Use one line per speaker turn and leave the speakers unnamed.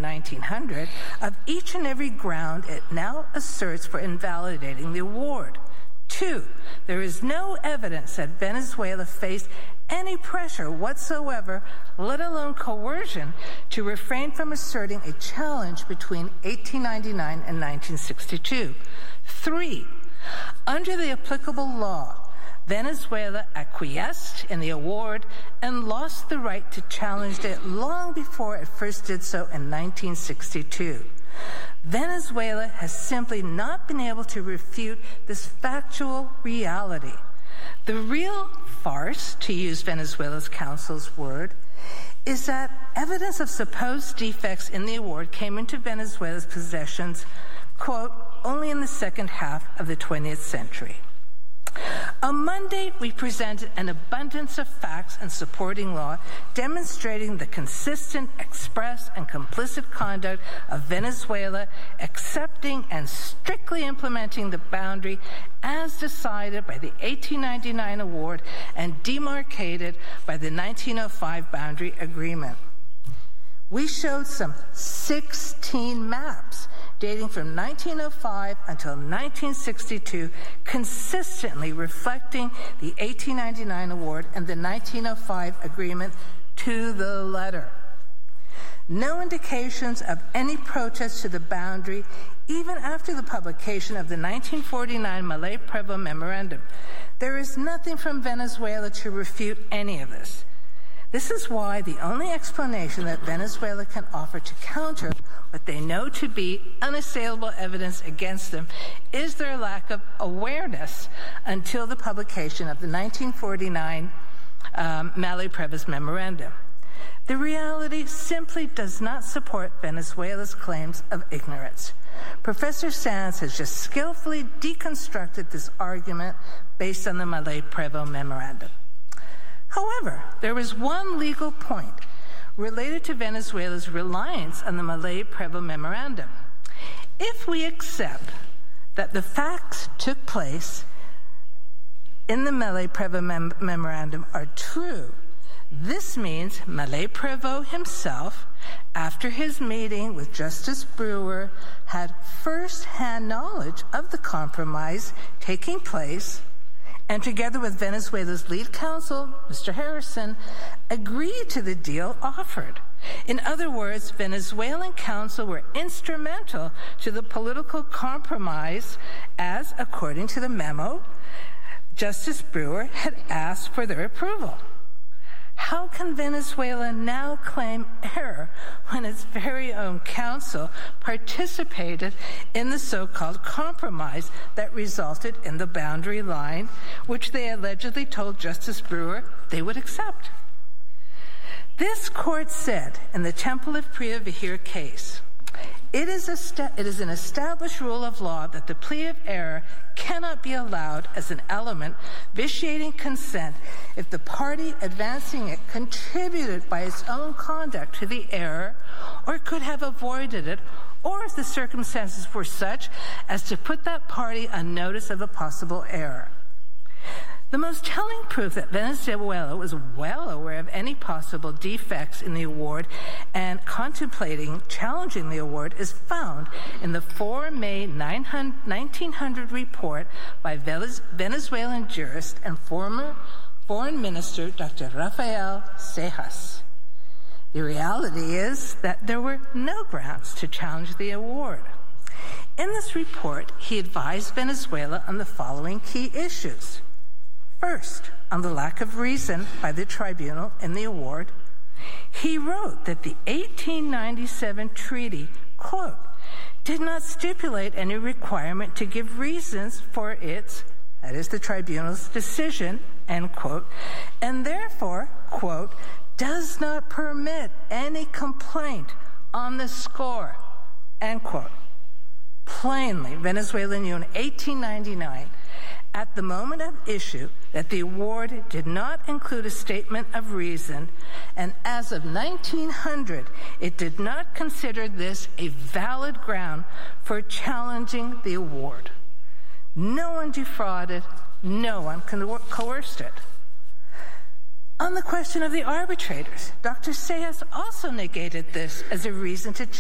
1900 of each and every ground it now asserts for invalidating the award. 2, there is no evidence that Venezuela faced any pressure whatsoever, let alone coercion, to refrain from asserting a challenge between 1899 and 1962. 3, under the applicable law, Venezuela acquiesced in the award and lost the right to challenge it long before it first did so in 1962. Venezuela has simply not been able to refute this factual reality. The real farce, to use Venezuela's counsel's word, is that evidence of supposed defects in the award came into Venezuela's possessions, quote, only in the second half of the 20th century. On Monday, we presented an abundance of facts and supporting law demonstrating the consistent, express, and complicit conduct of Venezuela accepting and strictly implementing the boundary as decided by the 1899 award and demarcated by the 1905 boundary agreement. We showed some 16 maps dating from 1905 until 1962, consistently reflecting the 1899 award and the 1905 agreement to the letter. No indications of any protest to the boundary, even after the publication of the 1949 Malay-Prevost Memorandum. There is nothing from Venezuela to refute any of this. This is why the only explanation that Venezuela can offer to counter what they know to be unassailable evidence against them is their lack of awareness until the publication of the 1949 Malay-Prevost Memorandum. The reality simply does not support Venezuela's claims of ignorance. Professor Sands has just skillfully deconstructed this argument based on the Malay-Prevost Memorandum. However, there is one legal point related to Venezuela's reliance on the Malay-Prevost Memorandum. If we accept that the facts took place in the Malay-Prevost Memorandum are true, this means Malay-Prevost himself, after his meeting with Justice Brewer, had first-hand knowledge of the compromise taking place, and together with Venezuela's lead counsel, Mr. Harrison, agreed to the deal offered. In other words, Venezuelan counsel were instrumental to the political compromise as, according to the memo, Justice Brewer had asked for their approval. How can Venezuela now claim error when its very own counsel participated in the so-called compromise that resulted in the boundary line, which they allegedly told Justice Brewer they would accept? This court said in the Temple of Priya Vihir case, it is an established rule of law that the plea of error cannot be allowed as an element vitiating consent if the party advancing it contributed by its own conduct to the error or could have avoided it, or if the circumstances were such as to put that party on notice of a possible error. The most telling proof that Venezuela was well aware of any possible defects in the award and contemplating challenging the award is found in the 4 May 1900 report by Venezuelan jurist and former Foreign Minister Dr. Rafael Cejas. The reality is that there were no grounds to challenge the award. In this report, he advised Venezuela on the following key issues. First, on the lack of reason by the tribunal in the award, he wrote that the 1897 treaty, quote, did not stipulate any requirement to give reasons for its, that is the tribunal's decision, end quote, and therefore, quote, does not permit any complaint on the score, end quote. Plainly, Venezuela knew in 1899 at the moment of issue that the award did not include a statement of reason, and as of 1900, it did not consider this a valid ground for challenging the award. No one defrauded, no one coerced it. On the question of the arbitrators, Dr. Cejas also negated this as a reason to